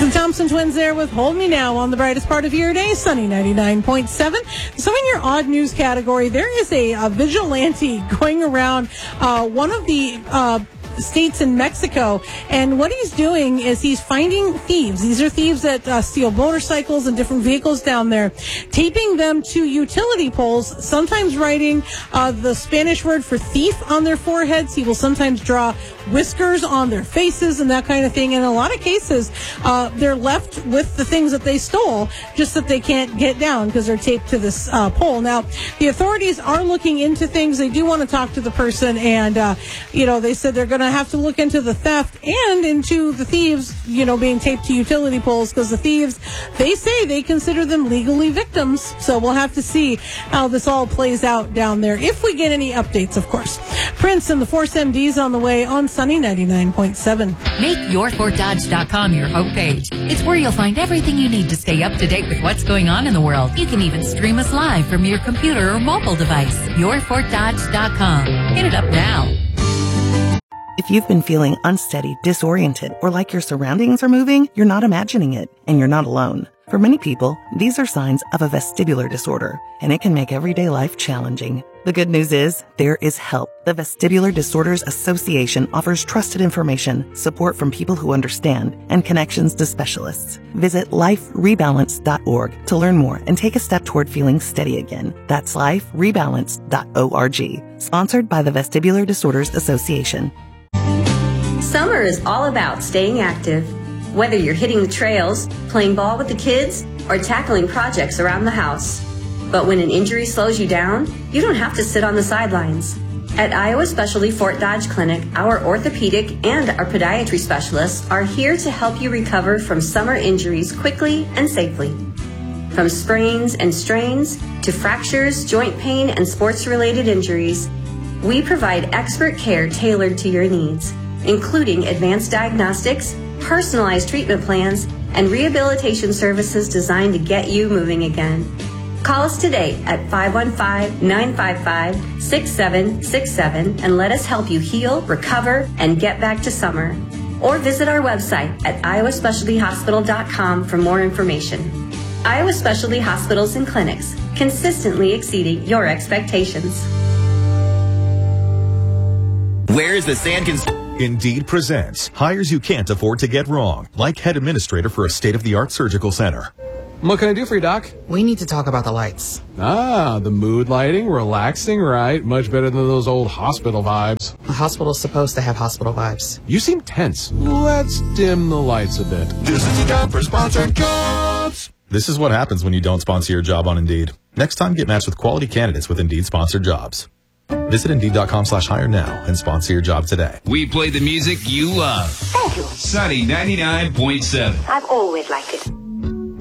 The Thompson Twins there with Hold Me Now on the brightest part of your day, sunny 99.7. So in your odd news category, there is a vigilante going around one of the states in Mexico, and what he's doing is he's finding thieves. These are thieves that steal motorcycles and different vehicles down there, taping them to utility poles, sometimes writing the Spanish word for thief on their foreheads. He will sometimes draw whiskers on their faces and that kind of thing. In a lot of cases, they're left with the things that they stole, just that they can't get down because they're taped to this pole. Now, the authorities are looking into things. They do want to talk to the person, and they said they're going to have to look into the theft and into the thieves, being taped to utility poles, because the thieves, they say they consider them legally victims. So we'll have to see how this all plays out down there, if we get any updates, of course. Prince and the Force MDs on the way on Sunny 99.7. Make YourFortDodge.com your homepage. It's where you'll find everything you need to stay up to date with what's going on in the world. You can even stream us live from your computer or mobile device. YourFortDodge.com. Hit it up now. If you've been feeling unsteady, disoriented, or like your surroundings are moving, you're not imagining it, and you're not alone. For many people, these are signs of a vestibular disorder, and it can make everyday life challenging. The good news is, there is help. The Vestibular Disorders Association offers trusted information, support from people who understand, and connections to specialists. Visit liferebalance.org to learn more and take a step toward feeling steady again. That's liferebalance.org. Sponsored by the Vestibular Disorders Association. Summer is all about staying active. Whether you're hitting the trails, playing ball with the kids, or tackling projects around the house. But when an injury slows you down, you don't have to sit on the sidelines. At Iowa Specialty Fort Dodge Clinic, our orthopedic and our podiatry specialists are here to help you recover from summer injuries quickly and safely. From sprains and strains to fractures, joint pain, and sports-related injuries, we provide expert care tailored to your needs, including advanced diagnostics, personalized treatment plans, and rehabilitation services designed to get you moving again. Call us today at 515-955-6767 and let us help you heal, recover, and get back to summer. Or visit our website at iowaspecialtyhospital.com for more information. Iowa Specialty Hospitals and Clinics, consistently exceeding your expectations. Where's the sand Indeed presents hires you can't afford to get wrong, like head administrator for a state-of-the-art surgical center. What can I do for you, Doc? We need to talk about the lights. Ah, the mood lighting, relaxing, right? Much better than those old hospital vibes. A hospital's supposed to have hospital vibes. You seem tense. Let's dim the lights a bit. This is your time for sponsored jobs. This is what happens when you don't sponsor your job on Indeed. Next time, get matched with quality candidates with Indeed sponsored jobs. Visit Indeed.com/hire now and sponsor your job today. We play the music you love. Thank you. Sunny 99.7. I've always liked it.